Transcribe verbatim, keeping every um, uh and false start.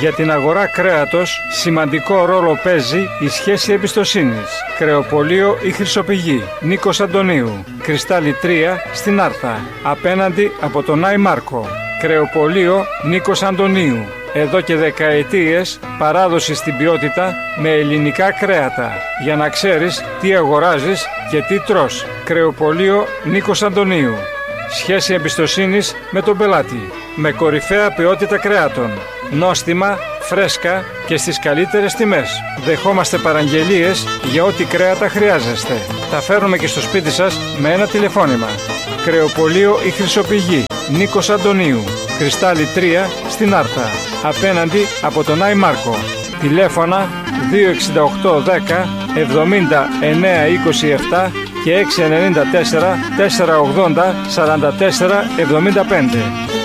Για την αγορά κρέατος σημαντικό ρόλο παίζει η σχέση εμπιστοσύνης. Κρεοπωλείο Η Χρυσοπηγή, Νίκος Αντωνίου, Κρυστάλλι τρία στην Άρτα, απέναντι από τον Άι Μάρκο. Κρεοπωλείο Νίκος Αντωνίου. Εδώ και δεκαετίες παράδοση στην ποιότητα με ελληνικά κρέατα. Για να ξέρεις τι αγοράζεις και τι τρως. Κρεοπωλείο Νίκος Αντωνίου. Σχέση εμπιστοσύνης με τον πελάτη. Με κορυφαία ποιότητα κρέατων. Νόστιμα, φρέσκα και στις καλύτερες τιμές. Δεχόμαστε παραγγελίες για ό,τι κρέατα χρειάζεστε. Τα φέρνουμε και στο σπίτι σας με ένα τηλεφώνημα. Κρεοπωλείο Η Χρυσοπηγή, Νίκος Αντωνίου, Κρυστάλλι τρία στην Άρτα, απέναντι από τον Άι Μάρκο. Τηλέφωνα δύο εξήντα οκτώ δέκα εβδομήντα εννέα είκοσι επτά και έξι εννιά τέσσερα τέσσερα ογδόντα σαράντα τέσσερα εβδομήντα πέντε.